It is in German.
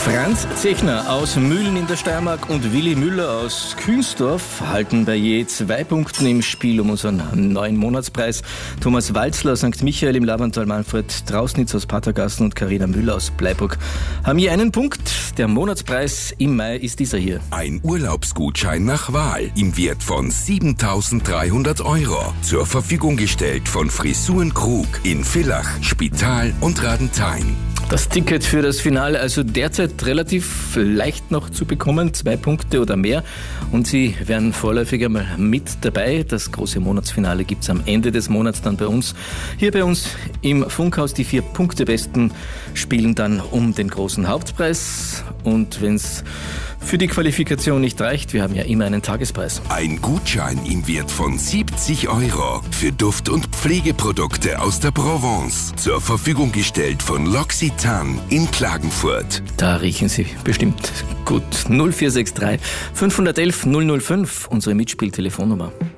Franz Zechner aus Mühlen in der Steiermark und Willi Müller aus Künsdorf halten bei je 2 Punkten im Spiel um unseren neuen Monatspreis. Thomas Walzler aus St. Michael im Lavantal, Manfred Trausnitz aus Patergassen und Carina Müller aus Bleiburg haben je einen Punkt. Der Monatspreis im Mai ist dieser hier. Ein Urlaubsgutschein nach Wahl im Wert von 7.300 €. Zur Verfügung gestellt von Frisuren Krug in Villach, Spital und Radenthein. Das Ticket für das Finale also derzeit relativ leicht noch zu bekommen, 2 Punkte oder mehr. Und Sie werden vorläufig einmal mit dabei. Das große Monatsfinale gibt es am Ende des Monats dann bei uns. Hier bei uns im Funkhaus. Die 4 Punktebesten spielen dann um den großen Hauptpreis. Und wenn es für die Qualifikation nicht reicht, wir haben ja immer einen Tagespreis. Ein Gutschein im Wert von 70 € für Duft- und Pflegeprodukte aus der Provence. Zur Verfügung gestellt von L'Occitane in Klagenfurt. Da riechen Sie bestimmt gut. 0463 511 005, unsere Mitspieltelefonnummer.